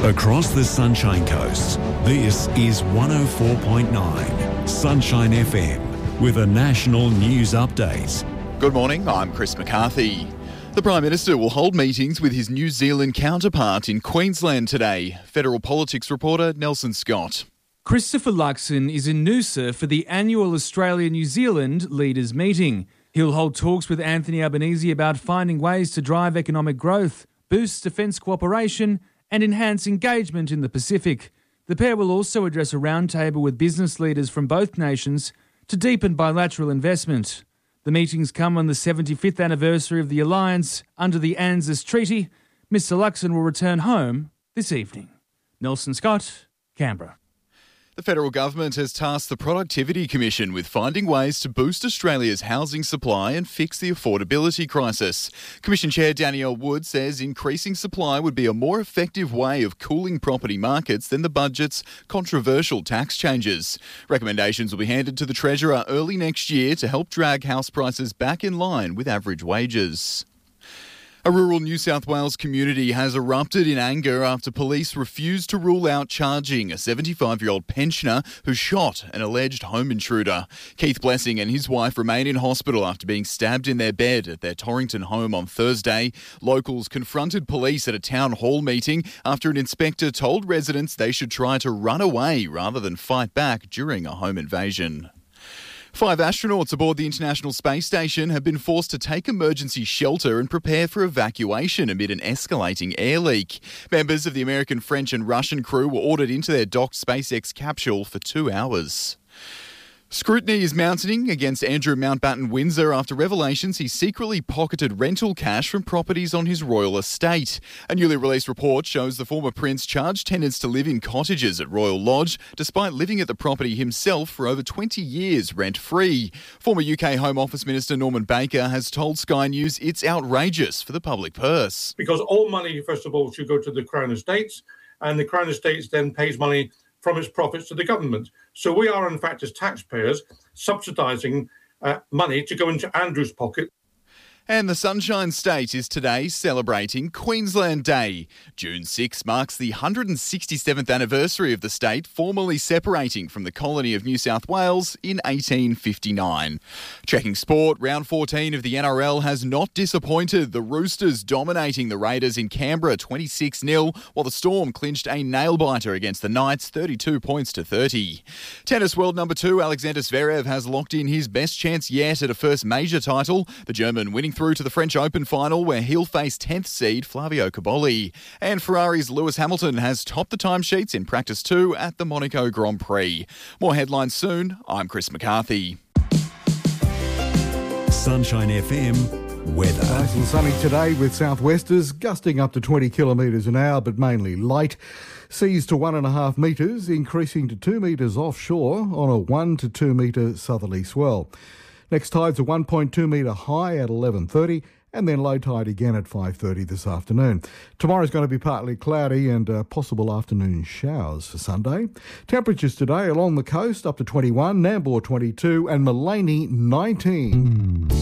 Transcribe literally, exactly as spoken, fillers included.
Across the Sunshine Coast, this is one oh four point nine Sunshine F M with a national news update. Good morning, I'm Chris McCarthy. The Prime Minister will hold meetings with his New Zealand counterpart in Queensland today. Federal politics reporter Nelson Scott. Christopher Luxon is in Noosa for the annual Australia-New Zealand Leaders Meeting. He'll hold talks with Anthony Albanese about finding ways to drive economic growth, boost defence cooperation and enhance engagement in the Pacific. The pair will also address a roundtable with business leaders from both nations to deepen bilateral investment. The meetings come on the seventy-fifth anniversary of the alliance under the ANZUS Treaty. Mister Luxon will return home this evening. Nelson Scott, Canberra. The federal government has tasked the Productivity Commission with finding ways to boost Australia's housing supply and fix the affordability crisis. Commission Chair Danielle Wood says increasing supply would be a more effective way of cooling property markets than the budget's controversial tax changes. Recommendations will be handed to the Treasurer early next year to help drag house prices back in line with average wages. A rural New South Wales community has erupted in anger after police refused to rule out charging a seventy-five-year-old pensioner who shot an alleged home intruder. Keith Blessing and his wife remain in hospital after being stabbed in their bed at their Torrington home on Thursday. Locals confronted police at a town hall meeting after an inspector told residents they should try to run away rather than fight back during a home invasion. Five astronauts aboard the International Space Station have been forced to take emergency shelter and prepare for evacuation amid an escalating air leak. Members of the American, French and Russian crew were ordered into their docked SpaceX capsule for two hours. Scrutiny is mounting against Andrew Mountbatten Windsor after revelations he secretly pocketed rental cash from properties on his royal estate. A newly released report shows the former prince charged tenants to live in cottages at Royal Lodge, despite living at the property himself for over twenty years rent-free. Former U K Home Office Minister Norman Baker has told Sky News it's outrageous for the public purse. Because all money, first of all, should go to the Crown Estates, and the Crown Estates then pays money from its profits to the government. So we are, in fact, as taxpayers, subsidising uh, money to go into Andrew's pocket. And the Sunshine State is today celebrating Queensland Day. June sixth marks the one hundred sixty-seventh anniversary of the state formally separating from the colony of New South Wales in eighteen fifty-nine. Checking sport, round fourteen of the N R L has not disappointed. The Roosters dominating the Raiders in Canberra twenty-six nil, while the Storm clinched a nail-biter against the Knights thirty-two points to thirty. Tennis world number two Alexander Zverev has locked in his best chance yet at a first major title. The German winning through to the French Open final where he'll face tenth seed Flavio Cobolli. And Ferrari's Lewis Hamilton has topped the timesheets in practice two at the Monaco Grand Prix. More headlines soon. I'm Chris McCarthy. Sunshine F M weather. Nice and sunny today with southwesters gusting up to twenty kilometres an hour, but mainly light. Seas to one and a half metres, increasing to two metres offshore on a one to two metre southerly swell. Next tide's a one point two metre high at eleven thirty and then low tide again at five thirty this afternoon. Tomorrow's going to be partly cloudy and uh, possible afternoon showers for Sunday. Temperatures today along the coast up to twenty-one, Nambour twenty-two and Mullaney nineteen.